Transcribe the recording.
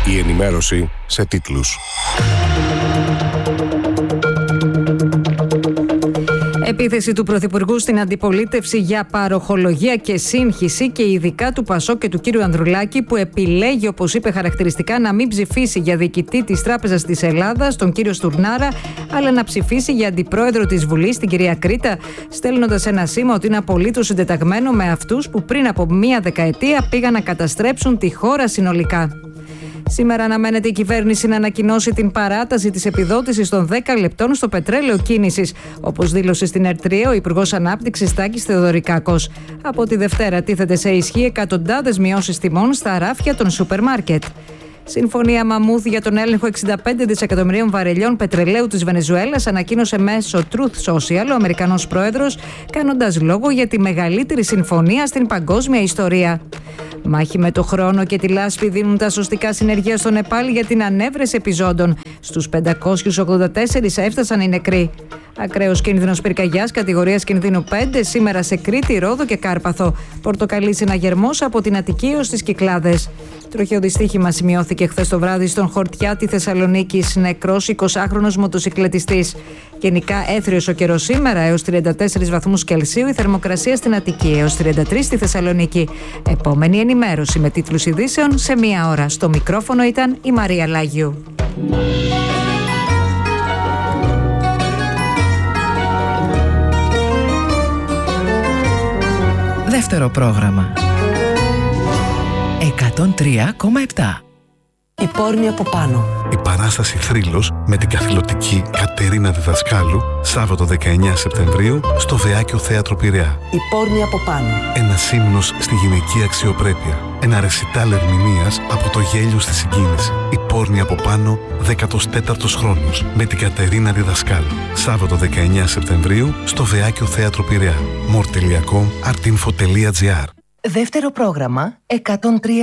Η ενημέρωση σε τίτλους. Επίθεση του Πρωθυπουργού στην αντιπολίτευση για παροχολογία και σύγχυση και ειδικά του Πασόκ και του κύριου Ανδρουλάκη, που επιλέγει, όπως είπε χαρακτηριστικά, να μην ψηφίσει για διοικητή της Τράπεζας της Ελλάδας, τον κύριο Στουρνάρα, αλλά να ψηφίσει για αντιπρόεδρο της Βουλής, την κυρία Κρήτα, στέλνοντας ένα σήμα ότι είναι απολύτως συντεταγμένο με αυτούς που πριν από μία δεκαετία πήγαν να καταστρέψουν τη χώρα συνολικά. Σήμερα αναμένεται η κυβέρνηση να ανακοινώσει την παράταση της επιδότησης των 10 λεπτών στο πετρέλαιο κίνησης, όπως δήλωσε στην ΕΡΤ3 ο Υπουργός Ανάπτυξης Τάκης Θεοδωρικάκος. Από τη Δευτέρα τίθεται σε ισχύ εκατοντάδες μειώσεις τιμών στα ράφια των σούπερ μάρκετ. Συμφωνία μαμούθ για τον έλεγχο 65 δισεκατομμυρίων βαρελιών πετρελαίου της Βενεζουέλας ανακοίνωσε μέσω Truth Social ο Αμερικανός πρόεδρος, κάνοντας λόγο για τη μεγαλύτερη συμφωνία στην παγκόσμια ιστορία. Μάχη με το χρόνο και τη λάσπη δίνουν τα σωστικά συνεργεία στο Νεπάλ για την ανέβρεση επιζώντων. Στους 584 έφτασαν οι νεκροί. Ακραίος κίνδυνος πυρκαγιάς κατηγορίας κινδύνου 5 σήμερα σε Κρήτη, Ρόδο και Κάρπαθο. Πορτοκαλί συναγερμός από την Αττική έως τις Κυκλάδες. Τροχαίο δυστύχημα σημειώθηκε χθες το βράδυ στον Χορτιάτη Θεσσαλονίκης. Νεκρός 20χρονος μοτοσυκλετιστής. Γενικά έθριος ο καιρός σήμερα έως 34 βαθμούς Κελσίου. Η θερμοκρασία στην Αττική έως 33 στη Θεσσαλονίκη. Επόμενη ενημέρωση με τίτλους ειδήσεων σε μία ώρα. Στο μικρόφωνο ήταν η Μαρία Λάγιου. Δεύτερο πρόγραμμα 103,7. Η πόρνη από πάνω. Η παράσταση Θρύλος με την καθηλωτική Κατερίνα Διδασκάλου, Σάββατο 19 Σεπτεμβρίου στο Βεάκιο Θέατρο Πειραιά. Η πόρνη από πάνω. Ένας ύμνος στη γυναική αξιοπρέπεια. Ένα ρεσιτάλ ερμηνείας από το γέλιο στη συγκίνηση. Η πόρνη από πάνω, 14ος χρόνος, με την Κατερίνα Διδασκάλου. Σάββατο 19 Σεπτεμβρίου στο Βεάκιο Θέατρο Πειραιά. more.com, artinfo.gr. Δεύτερο πρόγραμμα 103,7.